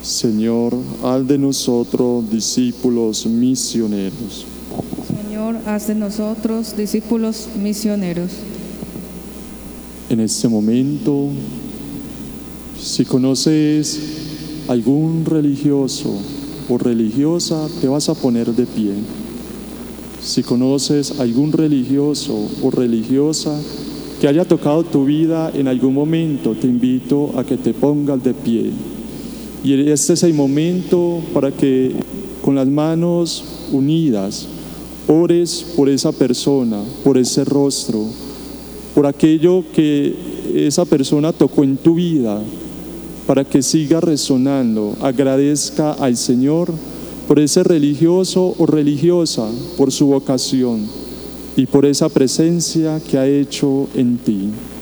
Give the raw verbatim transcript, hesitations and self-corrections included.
Señor, haz de nosotros discípulos misioneros. Señor, haz de nosotros discípulos misioneros. En este momento, si conoces algún religioso o religiosa, te vas a poner de pie. Si conoces algún religioso o religiosa que haya tocado tu vida en algún momento, te invito a que te pongas de pie. Y este es el momento para que con las manos unidas ores por esa persona, por ese rostro, por aquello que esa persona tocó en tu vida, para que siga resonando. Agradezca al Señor por ese religioso o religiosa, por su vocación y por esa presencia que ha hecho en ti.